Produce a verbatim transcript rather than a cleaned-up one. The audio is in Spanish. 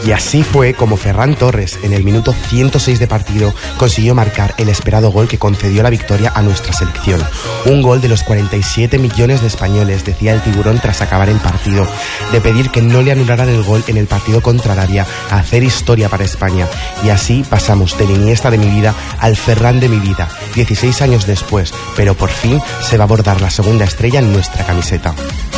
Y así fue como Ferran Torres, en el minuto ciento seis de partido, consiguió marcar el esperado gol que concedió la victoria a nuestra selección. Un gol de los cuarenta y siete millones de españoles, decía el tiburón tras acabar el partido, de pedir que no le anularan el gol en el partido contra Arabia, a hacer historia para España. Y así pasamos del Iniesta de mi vida al Ferran de mi vida, dieciséis años después, pero por fin se va a bordar la segunda estrella en nuestra camiseta.